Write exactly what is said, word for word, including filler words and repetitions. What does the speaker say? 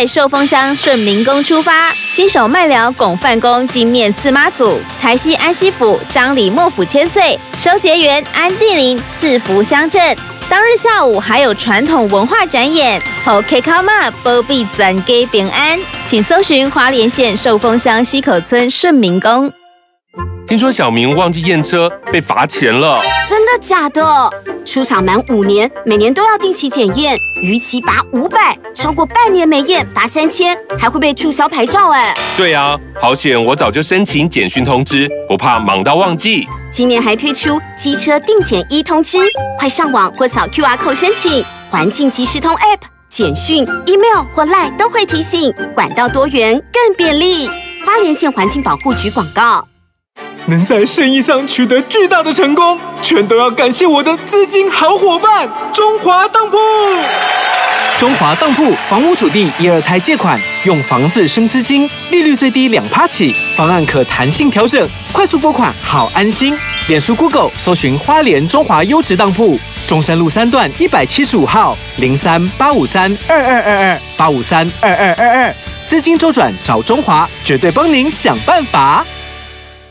在寿丰乡顺民宫出发，新手麦寮拱范宫金面四妈祖，台西安溪府张李莫府千岁，收结缘安地林赐福乡镇。当日下午还有传统文化展演，后 K 考嘛保庇全家平安，请搜寻花莲县寿丰乡溪口村顺民宫。 听说小明忘记验车被罚钱了， 真的假的？出厂满五年，每年都要定期检验，逾期罚五百，超过半年没验罚三千，还会被注销牌照哎。 对啊，好险我早就申请简讯通知，不怕忙到忘记。 今年还推出机车定检一通知，快上网或扫 Q R code 申请，环境即时通 App、简讯、email 或 Line 都会提醒，管道多元更便利。花莲县环境保护局广告。 能在生意上取得巨大的成功，全都要感谢我的资金好伙伴中华当铺。中华当铺房屋土地一二胎借款，用房子生资金，利率最低两趴起，方案可弹性调整，快速拨款好安心。脸书 Google 搜寻花莲中华优质当铺，中山路三段一百七十五号零三八五三二二二二八五三二二二二，资金周转找中华，绝对帮您想办法。